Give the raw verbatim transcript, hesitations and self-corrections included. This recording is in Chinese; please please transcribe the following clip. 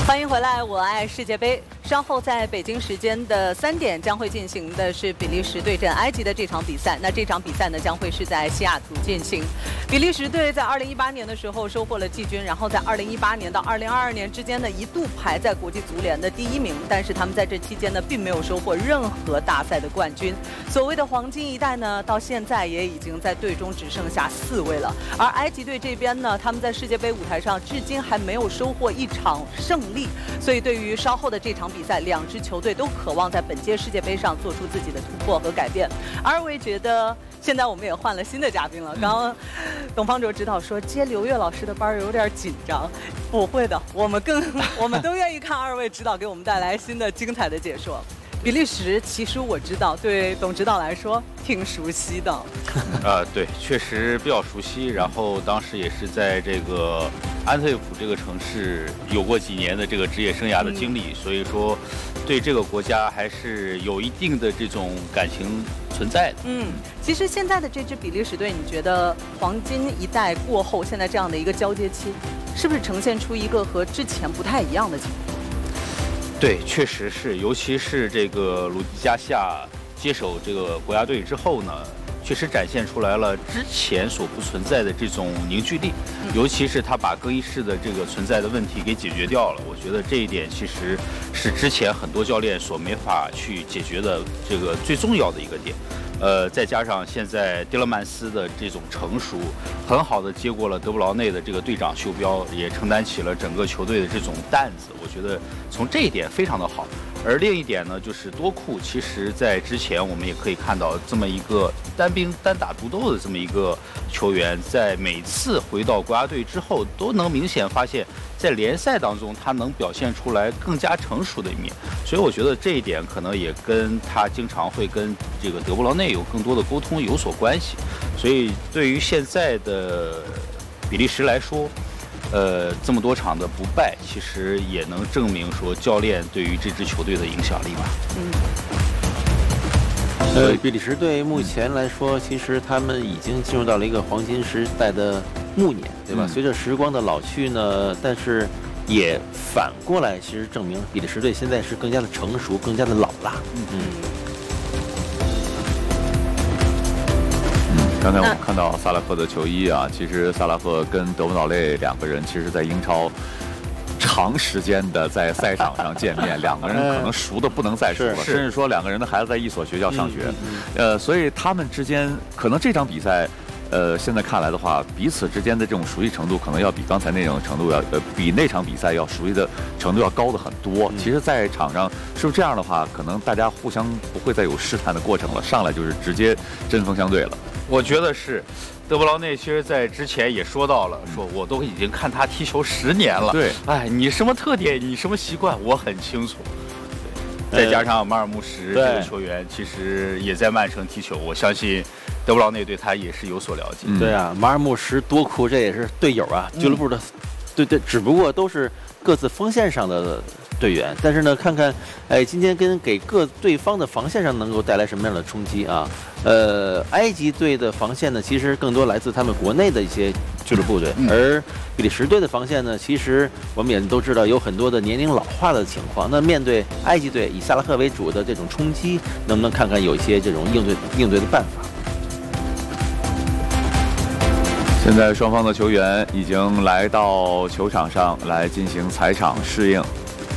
欢迎回来，我爱世界杯。稍后在北京时间的三点将会进行的是比利时对阵埃及的这场比赛。那这场比赛呢将会是在西雅图进行。比利时队在二零一八年的时候收获了季军，然后在二零一八年到二零二二年之间呢一度排在国际足联的第一名，但是他们在这期间呢并没有收获任何大赛的冠军。所谓的黄金一代呢，到现在也已经在队中只剩下四位了。而埃及队这边呢，他们在世界杯舞台上至今还没有收获一场胜利，所以对于稍后的这场比赛，两支球队都渴望在本届世界杯上做出自己的突破和改变。二位觉得，现在我们也换了新的嘉宾了。刚刚董方卓指导说接刘越老师的班有点紧张，不会的，我们更我们都愿意看二位指导给我们带来新的精彩的解说。比利时其实我知道对董指导来说挺熟悉的。 啊，对，确实比较熟悉。然后当时也是在这个安特卫普这个城市有过几年的这个职业生涯的经历，嗯、所以说对这个国家还是有一定的这种感情存在的。 嗯，其实现在的这支比利时队，你觉得黄金一代过后，现在这样的一个交接期，是不是呈现出一个和之前不太一样的情况？ 对，确实是，尤其是这个鲁迪加夏接手这个国家队之后呢，确实展现出来了之前所不存在的这种凝聚力，尤其是他把更衣室的这个存在的问题给解决掉了。我觉得这一点其实是之前很多教练所没法去解决的这个最重要的一个点。呃，再加上现在蒂勒曼斯的这种成熟，很好的接过了德布劳内的这个队长袖标，也承担起了整个球队的这种担子。我觉得从这一点非常的好。而另一点呢，就是多库，其实在之前我们也可以看到这么一个单兵单打独斗的这么一个球员，在每次回到国家队之后，都能明显发现，在联赛当中他能表现出来更加成熟的一面。所以我觉得这一点可能也跟他经常会跟这个德布劳内有更多的沟通有所关系。所以对于现在的比利时来说，呃，这么多场的不败，其实也能证明说教练对于这支球队的影响力吧。 嗯。呃，比利时队目前来说，其实他们已经进入到了一个黄金时代的暮年，对吧？嗯、随着时光的老去呢，但是也反过来，其实证明比利时队现在是更加的成熟，更加的老辣。嗯。嗯刚才我们看到萨拉赫的球衣啊，其实萨拉赫跟德布劳内两个人，其实在英超长时间的在赛场上见面，两个人可能熟的不能再熟了，甚至说两个人的孩子在一所学校上学，嗯嗯、呃，所以他们之间可能这场比赛，呃，现在看来的话，彼此之间的这种熟悉程度，可能要比刚才那种程度要，呃，比那场比赛要熟悉的程度要高的很多。嗯、其实，在场上是不是这样的话，可能大家互相不会再有试探的过程了，上来就是直接针锋相对了。 我觉得是，德布劳内其实在之前也说到了，说我都已经看他踢球十年了。 对， 哎，你什么特点，你什么习惯，我很清楚。再加上马尔穆什这个球员，其实也在曼城踢球，我相信德布劳内对他也是有所了解。 嗯、对啊，马尔穆什、多库这也是队友啊，俱乐部的，嗯、对对，只不过都是各自锋线上的队员，但是呢，看看，哎，今天跟给各对方的防线上能够带来什么样的冲击啊？呃，埃及队的防线呢，其实更多来自他们国内的一些俱乐部队，嗯、而比利时队的防线呢，其实我们也都知道有很多的年龄老化的情况。那面对埃及队以萨拉赫为主的这种冲击，能不能看看有一些这种应对应对的办法？ 现在双方的球员已经来到球场上来进行踩场适应。